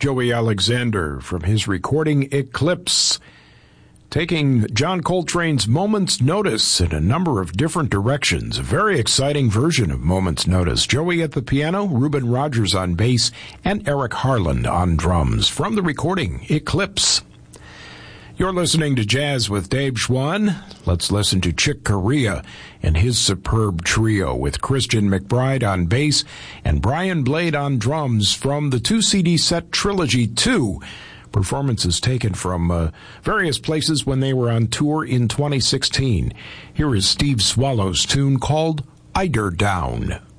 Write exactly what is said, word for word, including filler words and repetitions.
Joey Alexander from his recording Eclipse, taking John Coltrane's Moment's Notice in a number of different directions. A very exciting version of Moment's Notice. Joey at the piano, Reuben Rogers on bass, and Eric Harland on drums from the recording Eclipse. You're listening to Jazz with Dave Schwann. Let's listen to Chick Corea and his superb trio with Christian McBride on bass and Brian Blade on drums from the two-C D set Trilogy two. Performances taken from uh, various places when they were on tour in twenty sixteen. Here is Steve Swallow's tune called Eider Down.